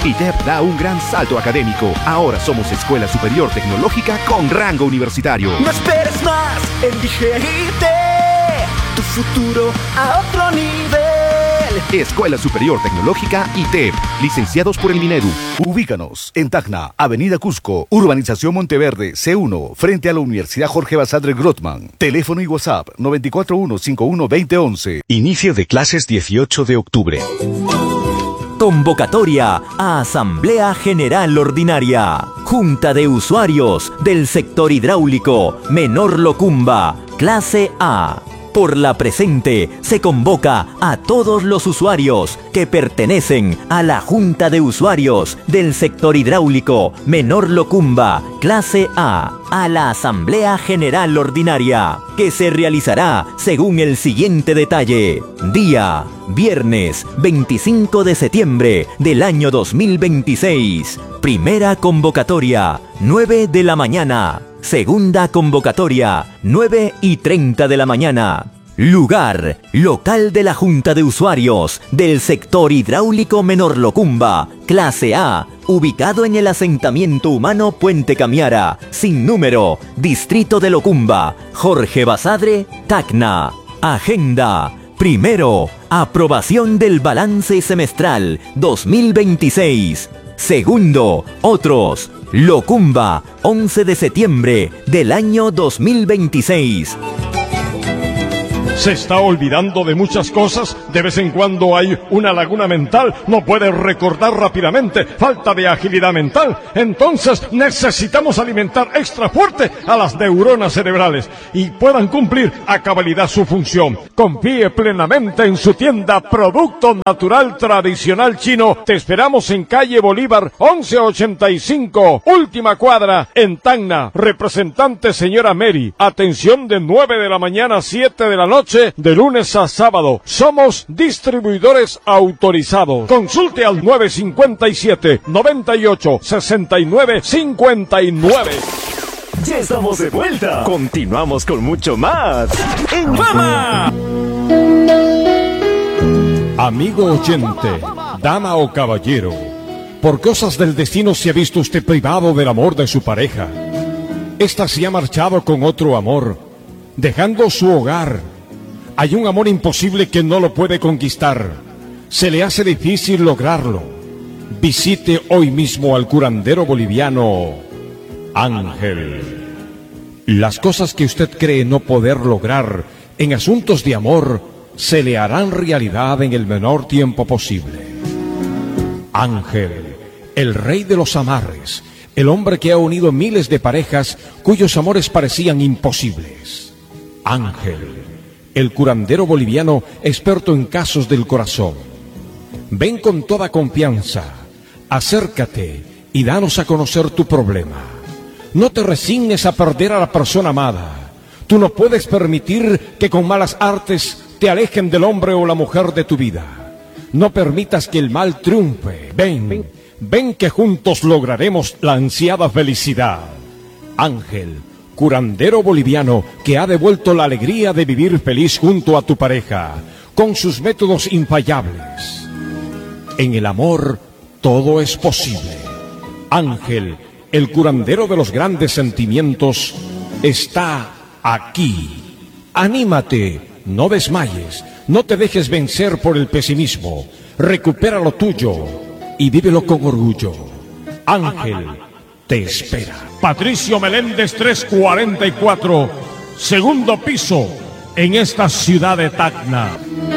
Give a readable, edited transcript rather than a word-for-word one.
ITEP da un gran salto académico. Ahora somos Escuela Superior Tecnológica con rango universitario. No esperes más, elige ITEP, tu futuro a otro nivel. Escuela Superior Tecnológica ITEP, licenciados por el Minedu. Ubícanos en Tacna, Avenida Cusco, Urbanización Monteverde, C1, frente a la Universidad Jorge Basadre Grottman. Teléfono y WhatsApp 941-51-2011. Inicio de clases 18 de octubre. Convocatoria a Asamblea General Ordinaria. Junta de Usuarios del Sector Hidráulico Menor Locumba, Clase A. Por la presente, se convoca a todos los usuarios que pertenecen a la Junta de Usuarios del Sector Hidráulico Menor Locumba, Clase A, a la Asamblea General Ordinaria, que se realizará según el siguiente detalle. Día: viernes 25 de septiembre del año 2026. Primera convocatoria, 9 de la mañana. Segunda convocatoria, 9:30 de la mañana. Lugar: local de la Junta de Usuarios del Sector Hidráulico Menor Locumba, Clase A, ubicado en el asentamiento humano Puente Camiara, sin número, Distrito de Locumba, Jorge Basadre, Tacna. Agenda: primero, aprobación del balance semestral 2026. Segundo, otros. Locumba, 11 de septiembre del año 2026. Se está olvidando de muchas cosas. De vez en cuando hay una laguna mental. No puede recordar rápidamente. Falta de agilidad mental. Entonces necesitamos alimentar extra fuerte a las neuronas cerebrales y puedan cumplir a cabalidad su función. Confíe plenamente en su tienda Producto Natural Tradicional Chino. Te esperamos en calle Bolívar 1185, última cuadra, en Tacna. Representante señora Mary. Atención de 9 de la mañana a 7 de la noche. De lunes a sábado. Somos distribuidores autorizados. Consulte al 957-98-69-59. Ya estamos de vuelta. Continuamos con mucho más en Fama. Amigo oyente, dama o caballero, por cosas del destino se ha visto usted privado del amor de su pareja. Esta se ha marchado con otro amor, dejando su hogar. Hay un amor imposible que no lo puede conquistar. Se le hace difícil lograrlo. Visite hoy mismo al curandero boliviano Ángel. Las cosas que usted cree no poder lograr en asuntos de amor se le harán realidad en el menor tiempo posible. Ángel, el rey de los amarres, el hombre que ha unido miles de parejas cuyos amores parecían imposibles. Ángel, el curandero boliviano experto en casos del corazón. Ven con toda confianza, acércate y danos a conocer tu problema. No te resignes a perder a la persona amada. Tú no puedes permitir que con malas artes te alejen del hombre o la mujer de tu vida. No permitas que el mal triunfe. Ven que juntos lograremos la ansiada felicidad. Ángel, curandero boliviano que ha devuelto la alegría de vivir feliz junto a tu pareja, con sus métodos infallables. En el amor todo es posible. Ángel, el curandero de los grandes sentimientos, está aquí. Anímate, no desmayes, no te dejes vencer por el pesimismo. Recupera lo tuyo y vívelo con orgullo. Ángel te espera. Patricio Meléndez 344, segundo piso, en esta ciudad de Tacna.